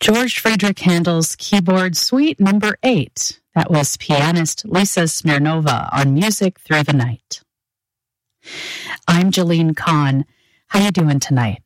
George Friedrich Handel's Keyboard Suite Number 8. That was pianist Lisa Smirnova on Music Through the Night. I'm Jalene Kahn. How you doing tonight?